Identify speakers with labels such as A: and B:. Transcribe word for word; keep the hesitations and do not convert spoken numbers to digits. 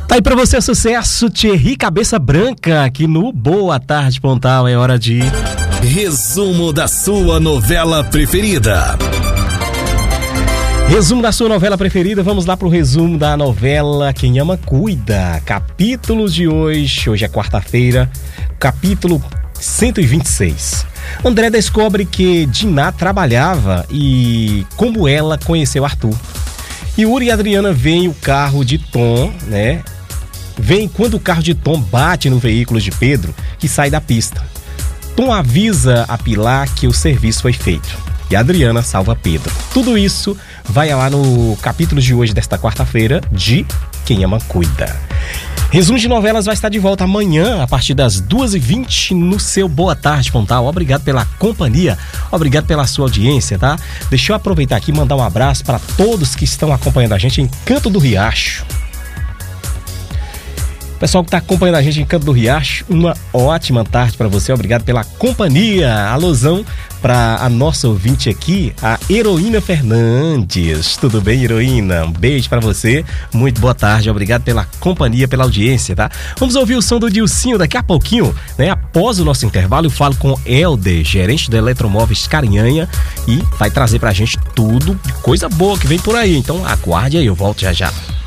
A: Tá aí pra você sucesso, Thierry Cabeça Branca, aqui no Boa Tarde Pontal. É hora de...
B: Resumo da sua novela preferida.
A: Resumo da sua novela preferida, vamos lá pro resumo da novela Quem Ama Cuida. Capítulos de hoje, hoje é quarta-feira, capítulo cento e vinte e seis. André descobre que Diná trabalhava e como ela conheceu Arthur. Yuri e Adriana veem o carro de Tom, né? Vem quando o carro de Tom bate no veículo de Pedro, que sai da pista. Tom avisa a Pilar que o serviço foi feito e a Adriana salva Pedro. Tudo isso vai lá no capítulo de hoje, desta quarta-feira, de Quem Ama Cuida. Resumo de novelas vai estar de volta amanhã, a partir das duas e vinte, no seu Boa Tarde Pontal. Obrigado pela companhia, obrigado pela sua audiência, tá? Deixa eu aproveitar aqui e mandar um abraço para todos que estão acompanhando a gente em Canto do Riacho. Pessoal que está acompanhando a gente em Canto do Riacho, uma ótima tarde para você, obrigado pela companhia. Alusão para a nossa ouvinte aqui, a Heroína Fernandes. Tudo bem, Heroína? Um beijo para você, muito boa tarde, obrigado pela companhia, pela audiência, tá? Vamos ouvir o som do Dilcinho daqui a pouquinho, né? Após o nosso intervalo, eu falo com Helder, gerente da Eletromóveis Carinhanha, e vai trazer pra gente tudo de coisa boa que vem por aí. Então aguarde aí, eu volto já já.